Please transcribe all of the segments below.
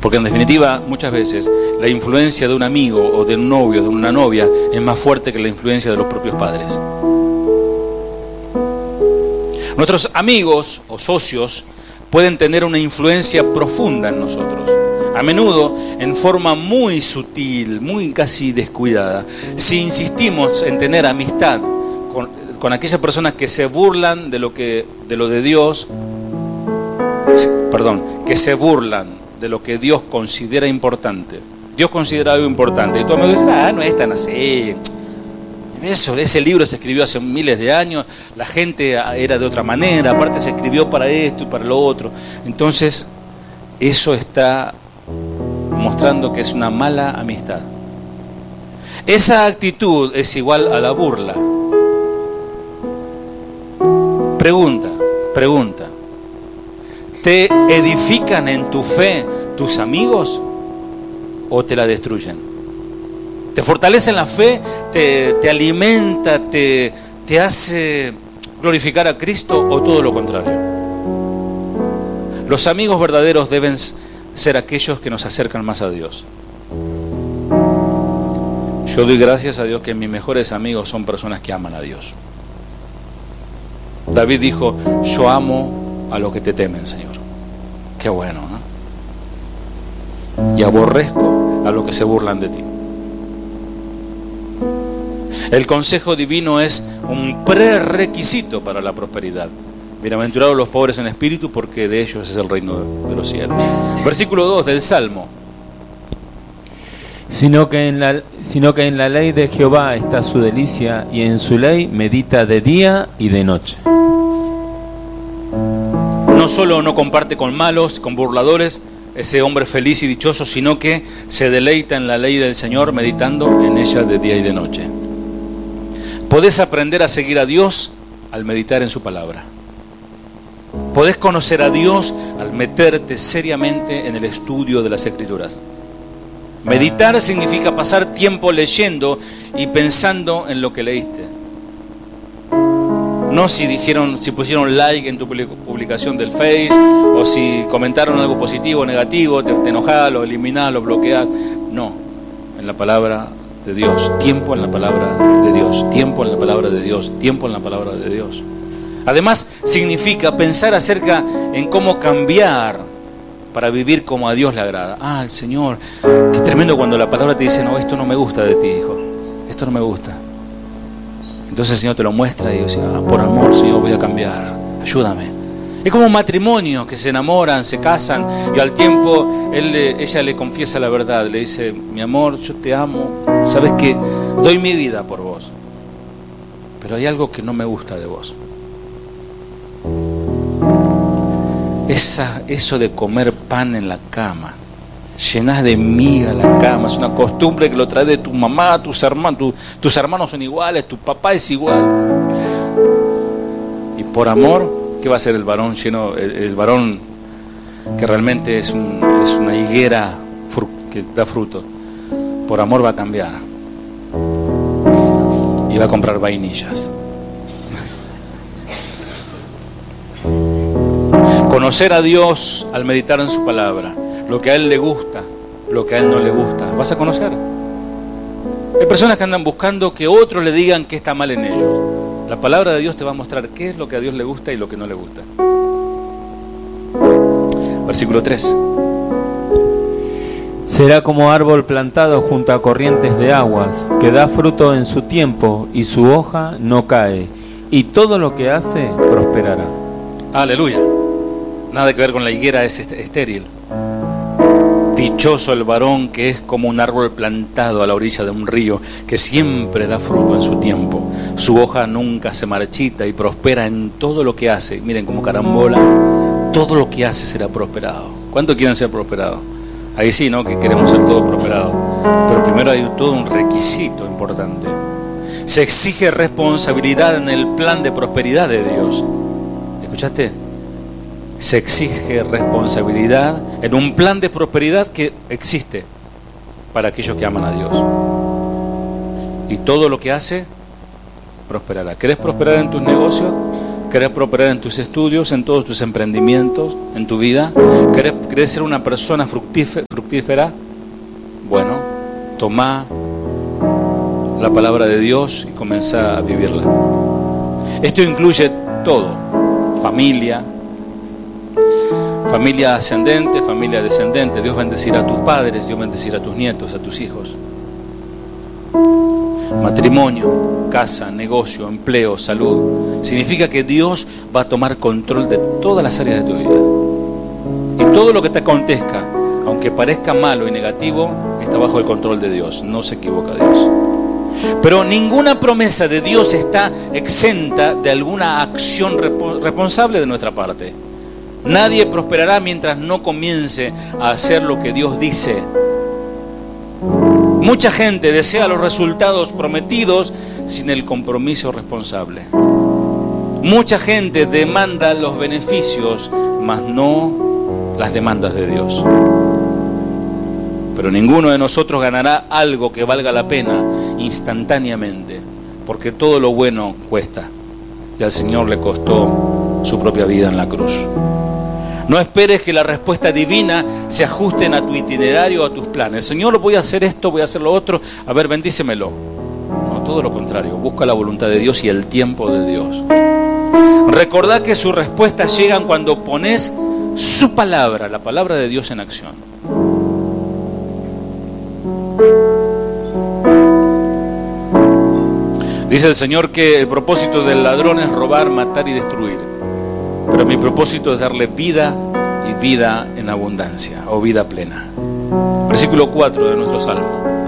Porque en definitiva, muchas veces, la influencia de un amigo o de un novio, de una novia, es más fuerte que la influencia de los propios padres. Nuestros amigos o socios pueden tener una influencia profunda en nosotros, a menudo en forma muy sutil, muy casi descuidada. Si insistimos en tener amistad con aquellas personas que se burlan que se burlan de lo que Dios considera importante. Dios considera algo importante y tú me dices, no es tan así. Ese libro se escribió hace miles de años, la gente era de otra manera, aparte se escribió para esto y para lo otro. Entonces, eso está mostrando que es una mala amistad. Esa actitud es igual a la burla. Pregunta. ¿Te edifican en tu fe tus amigos o te la destruyen? ¿Te fortalece en la fe? ¿Te alimenta? ¿Te hace glorificar a Cristo o todo lo contrario? Los amigos verdaderos deben ser aquellos que nos acercan más a Dios. Yo doy gracias a Dios que mis mejores amigos son personas que aman a Dios. David dijo, yo amo a los que te temen, Señor. Qué bueno, ¿no? Y aborrezco a los que se burlan de ti. El consejo divino es un prerequisito para la prosperidad. Bienaventurados los pobres en espíritu, porque de ellos es el reino de los cielos. Versículo 2 del Salmo. Sino que en la ley de Jehová está su delicia, y en su ley medita de día y de noche. No solo no comparte con malos, con burladores, ese hombre feliz y dichoso, sino que se deleita en la ley del Señor, meditando en ella de día y de noche. Podés aprender a seguir a Dios al meditar en su palabra. Podés conocer a Dios al meterte seriamente en el estudio de las Escrituras. Meditar significa pasar tiempo leyendo y pensando en lo que leíste. No si pusieron like en tu publicación del Face, o si comentaron algo positivo o negativo, te enojás, lo eliminás, lo bloqueás. No, en la palabra de Dios, tiempo en la palabra de Dios, tiempo en la palabra de Dios, tiempo en la palabra de Dios. Además, significa pensar acerca en cómo cambiar para vivir como a Dios le agrada. El Señor, qué tremendo cuando la palabra te dice, no, esto no me gusta de ti, hijo, esto no me gusta. Entonces el Señor te lo muestra y dice, por amor, Señor, voy a cambiar, ayúdame. Es como un matrimonio que se enamoran, se casan y al tiempo ella le confiesa la verdad, le dice, mi amor, yo te amo, sabes que doy mi vida por vos, pero hay algo que no me gusta de vos. Eso de comer pan en la cama, llenas de miga la cama, es una costumbre que lo trae de tu mamá, tus hermanos son iguales, tu papá es igual. Y por amor, ¿qué va a ser el varón lleno? El varón que realmente es una higuera que da fruto. Por amor va a cambiar. Y va a comprar vainillas. Conocer a Dios al meditar en su palabra. Lo que a Él le gusta, lo que a Él no le gusta. Vas a conocer. Hay personas que andan buscando que otros le digan qué está mal en ellos. La palabra de Dios te va a mostrar qué es lo que a Dios le gusta y lo que no le gusta. Versículo 3. Será como árbol plantado junto a corrientes de aguas, que da fruto en su tiempo y su hoja no cae, y todo lo que hace prosperará. Aleluya. Nada que ver con la higuera es estéril. Dichoso el varón que es como un árbol plantado a la orilla de un río, que siempre da fruto en su tiempo. Su hoja nunca se marchita y prospera en todo lo que hace. Miren como carambola, todo lo que hace será prosperado. ¿Cuántos quieren ser prosperados? Ahí sí, ¿no? Que queremos ser todos prosperados. Pero primero hay todo un requisito importante. Se exige responsabilidad en el plan de prosperidad de Dios. ¿Escuchaste? Se exige responsabilidad en un plan de prosperidad que existe para aquellos que aman a Dios. Y todo lo que hace, prosperará. ¿Querés prosperar en tus negocios? ¿Querés prosperar en tus estudios, en todos tus emprendimientos, en tu vida? ¿Querés ser una persona fructífera? Bueno, toma la palabra de Dios y comenzá a vivirla. Esto incluye todo: familia ascendente, familia descendente. Dios bendecirá a tus padres, Dios bendecirá a tus nietos, a tus hijos. Matrimonio, casa, negocio, empleo, salud. Significa que Dios va a tomar control de todas las áreas de tu vida. Y todo lo que te acontezca, aunque parezca malo y negativo, está bajo el control de Dios. No se equivoca Dios. Pero ninguna promesa de Dios está exenta de alguna acción responsable de nuestra parte. Nadie prosperará mientras no comience a hacer lo que Dios dice. Mucha gente desea los resultados prometidos sin el compromiso responsable. Mucha gente demanda los beneficios, mas no las demandas de Dios. Pero ninguno de nosotros ganará algo que valga la pena instantáneamente, porque todo lo bueno cuesta, y al Señor le costó su propia vida en la cruz. No esperes que la respuesta divina se ajusten a tu itinerario o a tus planes. Señor, voy a hacer esto, voy a hacer lo otro. A ver, bendícemelo. No, todo lo contrario. Busca la voluntad de Dios y el tiempo de Dios. Recordá que sus respuestas llegan cuando pones su palabra, la palabra de Dios, en acción. Dice el Señor que el propósito del ladrón es robar, matar y destruir. Pero mi propósito es darle vida y vida en abundancia, o vida plena. Versículo 4 de nuestro Salmo.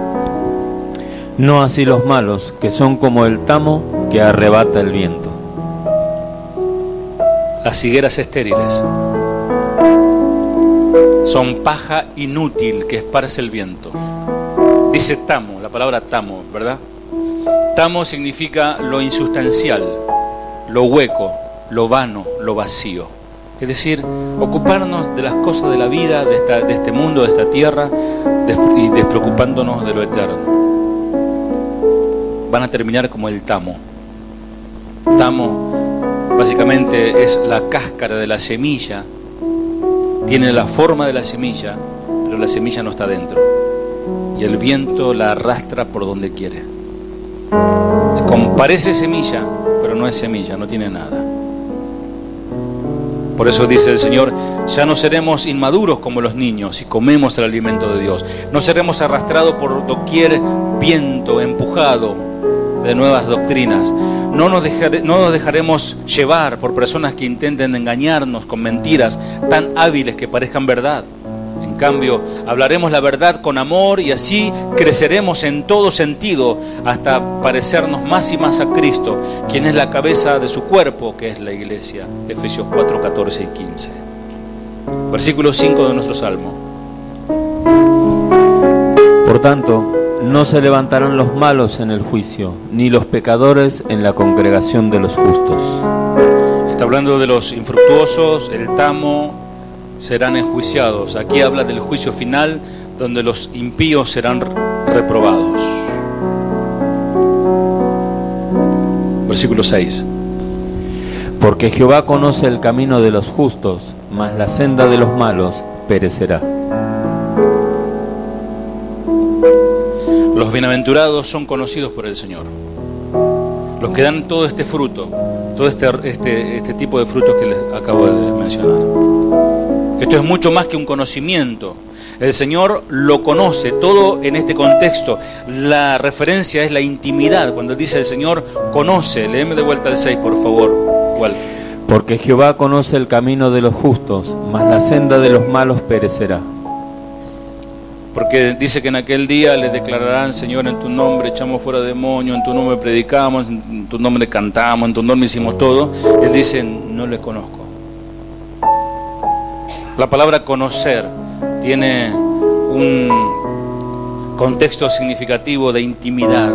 No así los malos, que son como el tamo que arrebata el viento. Las higueras estériles son paja inútil que esparce el viento. Dice tamo, la palabra tamo, ¿verdad? Tamo significa lo insustancial, lo hueco, lo vano, lo vacío. Es decir, ocuparnos de las cosas de la vida, de este mundo, de esta tierra, y despreocupándonos de lo eterno. Van a terminar como el tamo. Tamo básicamente es la cáscara de la semilla. Tiene la forma de la semilla, pero la semilla no está dentro. Y el viento la arrastra por donde quiere. Parece semilla, pero no es semilla, no tiene nada. Por eso dice el Señor, ya no seremos inmaduros como los niños si comemos el alimento de Dios. No seremos arrastrados por doquier viento empujado de nuevas doctrinas. No nos dejaremos llevar por personas que intenten engañarnos con mentiras tan hábiles que parezcan verdad. En cambio, hablaremos la verdad con amor y así creceremos en todo sentido hasta parecernos más y más a Cristo, quien es la cabeza de su cuerpo, que es la iglesia. Efesios 4, 14 y 15. Versículo 5 de nuestro Salmo. Por tanto, no se levantarán los malos en el juicio, ni los pecadores en la congregación de los justos. Está hablando de los infructuosos, el tamo, serán enjuiciados. Aquí habla del juicio final, donde los impíos serán reprobados. Versículo 6. Porque Jehová conoce el camino de los justos, mas la senda de los malos perecerá. Los bienaventurados son conocidos por el Señor. Los que dan todo este fruto, todo este tipo de frutos que les acabo de mencionar. Esto es mucho más que un conocimiento. El Señor lo conoce todo en este contexto. La referencia es la intimidad. Cuando dice el Señor conoce, léeme de vuelta el 6, por favor. ¿Cuál? Porque Jehová conoce el camino de los justos, mas la senda de los malos perecerá. Porque dice que en aquel día le declararán, Señor, en tu nombre echamos fuera demonios, en tu nombre predicamos, en tu nombre cantamos, en tu nombre hicimos todo. Él dice, no le conozco. La palabra conocer tiene un contexto significativo de intimidad.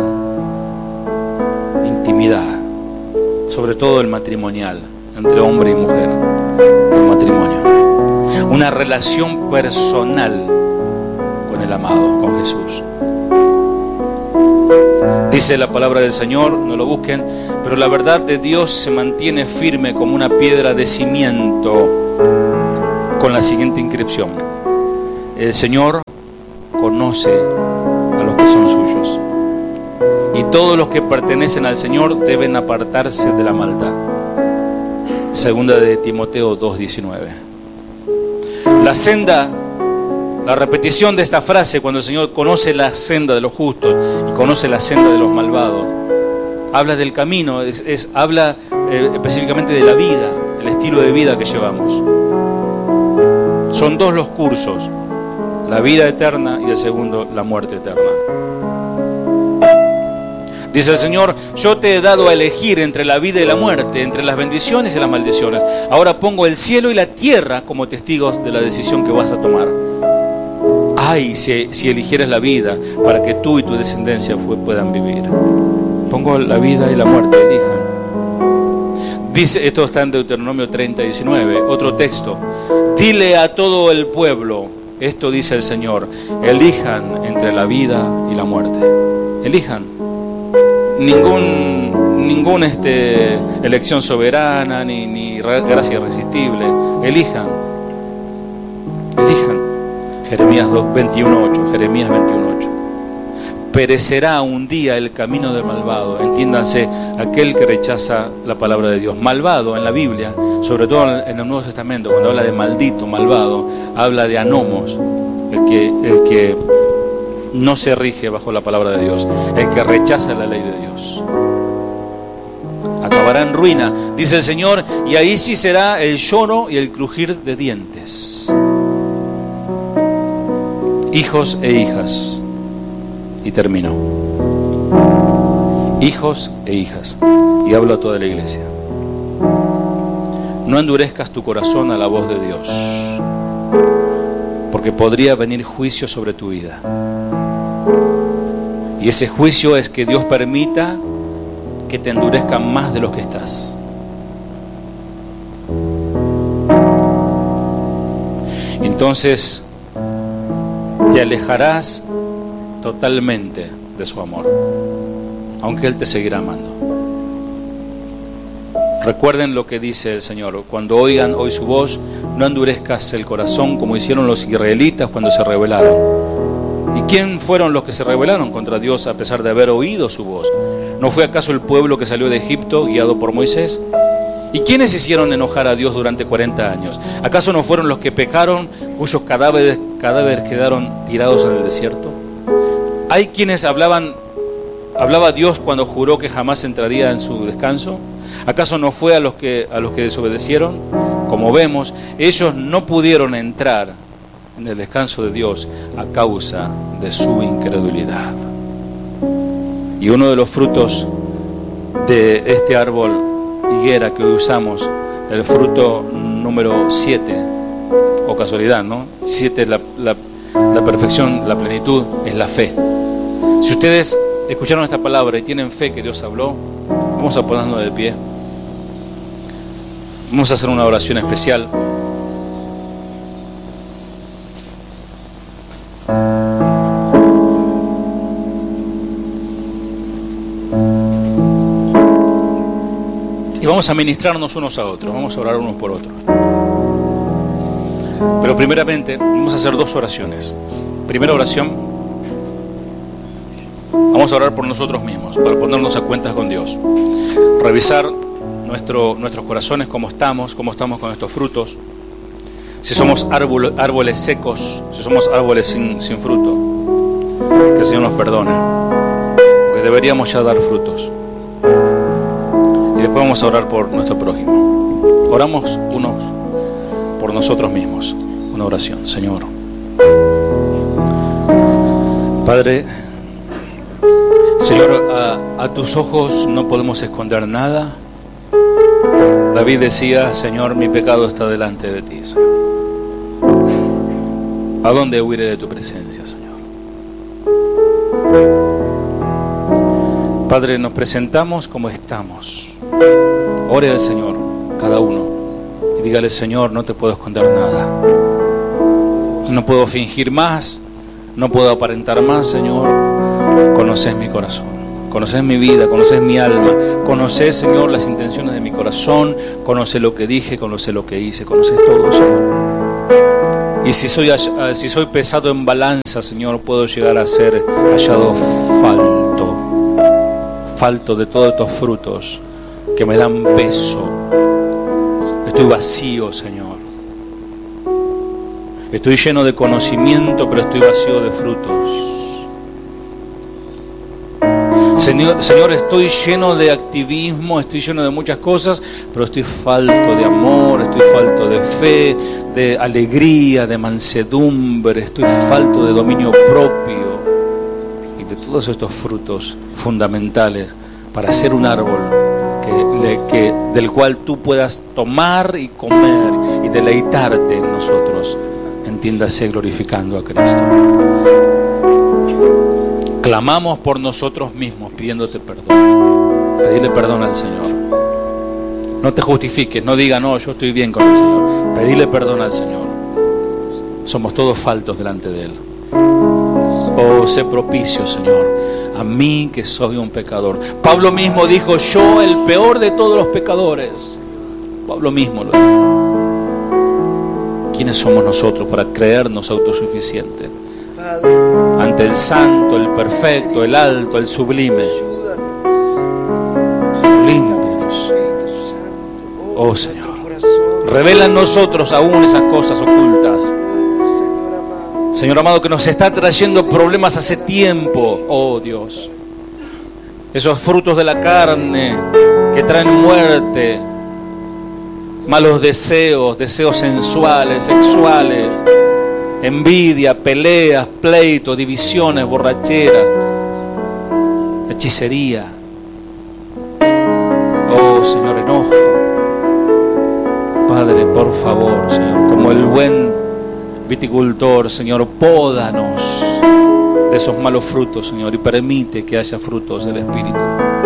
Intimidad. Sobre todo el matrimonial, entre hombre y mujer. El matrimonio. Una relación personal con el amado, con Jesús. Dice la palabra del Señor, no lo busquen, pero la verdad de Dios se mantiene firme como una piedra de cimiento, con la siguiente inscripción: el Señor conoce a los que son suyos, y todos los que pertenecen al Señor deben apartarse de la maldad. Segunda de Timoteo 2:19. La senda, la repetición de esta frase, cuando el Señor conoce la senda de los justos y conoce la senda de los malvados, habla del camino, habla específicamente de la vida, el estilo de vida que llevamos. Son dos los cursos: la vida eterna y el segundo, la muerte eterna. Dice el Señor: yo te he dado a elegir entre la vida y la muerte, entre las bendiciones y las maldiciones. Ahora pongo el cielo y la tierra como testigos de la decisión que vas a tomar. Ay, si eligieras la vida para que tú y tu descendencia puedan vivir. Pongo la vida y la muerte, elijan. Dice, esto está en Deuteronomio 30:19, otro texto: dile a todo el pueblo, esto dice el Señor, elijan entre la vida y la muerte. Elijan. Ningún elección soberana, ni gracia irresistible. Elijan. Jeremías 21:8. Jeremías 21:8. Perecerá un día el camino del malvado. Entiéndanse, aquel que rechaza la palabra de Dios. Malvado en la Biblia, sobre todo en el Nuevo Testamento, cuando habla de maldito, malvado, habla de anomos, el que no se rige bajo la palabra de Dios, el que rechaza la ley de Dios. Acabará en ruina, dice el Señor, y ahí sí será el lloro y el crujir de dientes. Hijos e hijas, y termino. Hijos e hijas, y hablo a toda la iglesia. No endurezcas tu corazón a la voz de Dios, porque podría venir juicio sobre tu vida. Y ese juicio es que Dios permita que te endurezca más de lo que estás. Entonces te alejarás totalmente de su amor, aunque Él te seguirá amando. Recuerden lo que dice el Señor: cuando oigan hoy su voz, no endurezcas el corazón como hicieron los israelitas cuando se rebelaron. ¿Y quién fueron los que se rebelaron contra Dios a pesar de haber oído su voz? ¿No fue acaso el pueblo que salió de Egipto guiado por Moisés? ¿Y quiénes hicieron enojar a Dios durante 40 años? ¿Acaso no fueron los que pecaron, cuyos cadáveres quedaron tirados en el desierto? ¿Hay quienes hablaba Dios cuando juró que jamás entraría en su descanso? ¿Acaso no fue a los que desobedecieron? Como vemos, ellos no pudieron entrar en el descanso de Dios a causa de su incredulidad. Y uno de los frutos de este árbol higuera que hoy usamos, el fruto número 7, o casualidad, ¿no? 7 es la perfección, la plenitud, es la fe. Si ustedes escucharon esta palabra y tienen fe que Dios habló, vamos a ponernos de pie. Vamos a hacer una oración especial. Y vamos a ministrarnos unos a otros, vamos a orar unos por otros. Pero primeramente vamos a hacer dos oraciones. Primera oración, vamos a orar por nosotros mismos, para ponernos a cuentas con Dios. Revisar nuestros corazones, cómo estamos con estos frutos. Si somos árboles secos, si somos árboles sin fruto, que el Señor nos perdone, porque deberíamos ya dar frutos. Y después vamos a orar por nuestro prójimo. Oramos unos por nosotros mismos. Una oración. Señor, Padre, Señor, a tus ojos no podemos esconder nada. David decía: Señor, mi pecado está delante de ti, Señor. ¿A dónde huiré de tu presencia, Señor? Padre, nos presentamos como estamos. Ore al Señor, cada uno, y dígale: Señor, no te puedo esconder nada. No puedo fingir más, no puedo aparentar más, Señor. Conoces mi corazón, Conoces mi vida, conoces mi alma, conoces, Señor, las intenciones de mi corazón, conoces lo que dije, conoces lo que hice, conoces todo, Señor. Y si soy pesado en balanza, Señor, puedo llegar a ser hallado falto de todos estos frutos que me dan peso. Estoy vacío, Señor. Estoy lleno de conocimiento, pero estoy vacío de frutos. Señor, estoy lleno de activismo, estoy lleno de muchas cosas, pero estoy falto de amor, estoy falto de fe, de alegría, de mansedumbre, estoy falto de dominio propio y de todos estos frutos fundamentales para ser un árbol del cual tú puedas tomar y comer y deleitarte en nosotros, entiéndase, glorificando a Cristo. Clamamos por nosotros mismos pidiéndote perdón. Pedirle perdón al Señor. No te justifiques, no diga no, yo estoy bien con el Señor. Pedirle perdón al Señor. Somos todos faltos delante de Él. Oh, sé propicio, Señor, a mí que soy un pecador. Pablo mismo dijo, yo el peor de todos los pecadores. Pablo mismo lo dijo. ¿Quiénes somos nosotros para creernos autosuficientes? Ante el santo, el perfecto, el alto, el sublime. Límpianos. Oh Señor, revela en nosotros aún esas cosas ocultas. Señor amado, que nos está trayendo problemas hace tiempo. Oh Dios, esos frutos de la carne que traen muerte, malos deseos, deseos sensuales, sexuales, envidia, peleas, pleitos, divisiones, borracheras, hechicería. Oh Señor, enojo. Padre, por favor, Señor, como el buen viticultor, Señor, pódanos de esos malos frutos, Señor, y permite que haya frutos del Espíritu.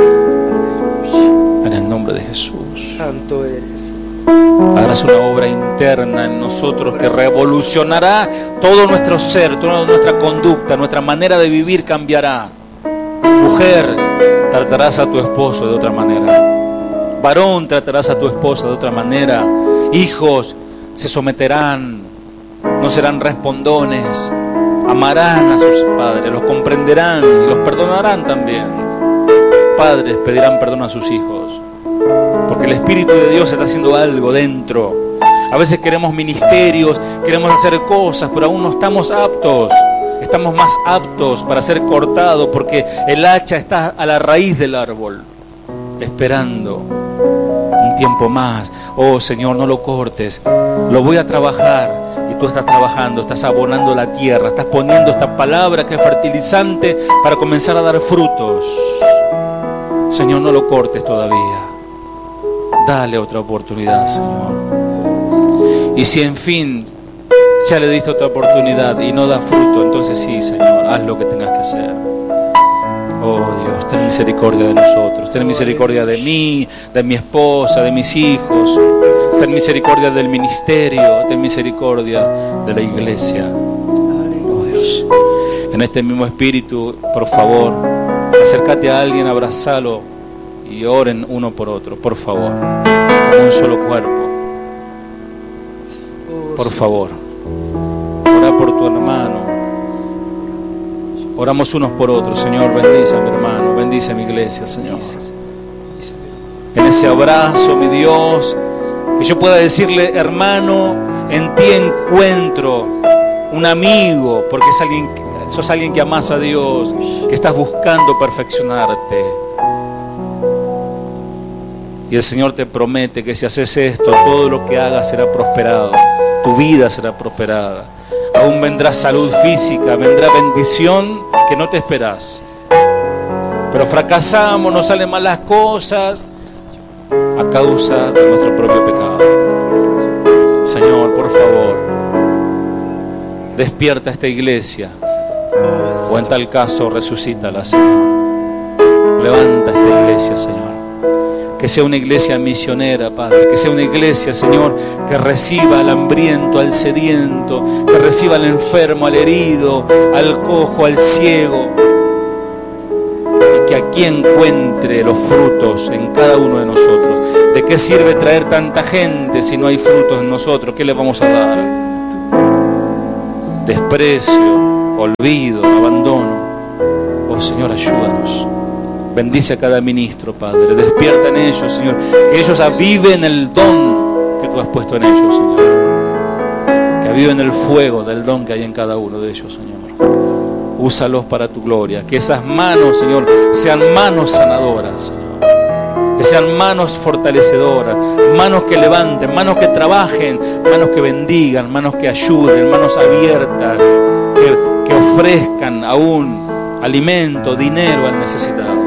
En el nombre de Jesús. Santo eres. Harás una obra interna en nosotros que revolucionará todo nuestro ser, toda nuestra conducta, nuestra manera de vivir cambiará. Mujer, tratarás a tu esposo de otra manera. Varón, tratarás a tu esposa de otra manera. Hijos se someterán, no serán respondones, amarán a sus padres, los comprenderán y los perdonarán también. Padres pedirán perdón a sus hijos, porque el Espíritu de Dios está haciendo algo dentro. A veces queremos ministerios, queremos hacer cosas, pero aún no estamos aptos. Estamos más aptos para ser cortados, porque el hacha está a la raíz del árbol, esperando un tiempo más. Oh Señor, no lo cortes, lo voy a trabajar. Y tú estás trabajando, estás abonando la tierra, estás poniendo esta palabra que es fertilizante para comenzar a dar frutos. Señor, no lo cortes todavía. Dale otra oportunidad, Señor. Y si en fin ya le diste otra oportunidad y no da fruto, entonces sí, Señor, haz lo que tengas que hacer. Oh Dios, ten misericordia de nosotros, ten misericordia de mí, de mi esposa, de mis hijos, ten misericordia del ministerio, ten misericordia de la iglesia. Oh Dios, en este mismo espíritu, por favor, acércate a alguien, abrazalo y oren uno por otro, por favor, como un solo cuerpo. Por favor, ora por tu hermano. Oramos unos por otros. Señor, bendice a mi hermano, bendice a mi iglesia, Señor. En ese abrazo, mi Dios, que yo pueda decirle, hermano, en ti encuentro un amigo, porque sos alguien que amas a Dios, que estás buscando perfeccionarte. Y el Señor te promete que si haces esto, todo lo que hagas será prosperado, tu vida será prosperada. Aún vendrá salud física, vendrá bendición que no te esperás. Pero fracasamos, nos salen mal las cosas a causa de nuestro propio pecado. Señor, por favor, despierta esta iglesia, o en tal caso resucítala, Señor. Levanta esta iglesia, Señor. Que sea una iglesia misionera, Padre. Que sea una iglesia, Señor, que reciba al hambriento, al sediento, que reciba al enfermo, al herido, al cojo, al ciego. Y que aquí encuentre los frutos en cada uno de nosotros. ¿De qué sirve traer tanta gente si no hay frutos en nosotros? ¿Qué le vamos a dar? Desprecio, olvido, abandono. Oh Señor, ayúdanos. Bendice a cada ministro, Padre. Despierta en ellos, Señor. Que ellos aviven el don que tú has puesto en ellos, Señor. Que aviven el fuego del don que hay en cada uno de ellos, Señor. Úsalos para tu gloria. Que esas manos, Señor, sean manos sanadoras, Señor. Que sean manos fortalecedoras, manos que levanten, manos que trabajen, manos que bendigan, manos que ayuden, manos abiertas, que ofrezcan aún alimento, dinero al necesitado.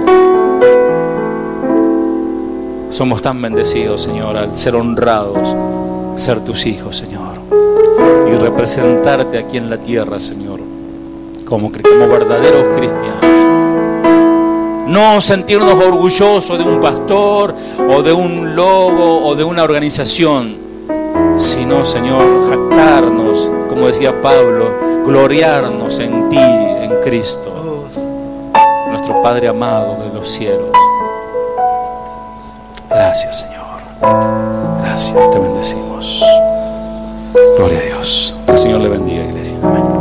Somos tan bendecidos, Señor, al ser honrados, ser tus hijos, Señor, y representarte aquí en la tierra, Señor, como verdaderos cristianos. No sentirnos orgullosos de un pastor o de un logo o de una organización, sino, Señor, jactarnos, como decía Pablo, gloriarnos en ti, en Cristo, nuestro Padre amado de los cielos. Gracias, Señor. Gracias, te bendecimos. Gloria a Dios. Que el Señor le bendiga, iglesia. Amén.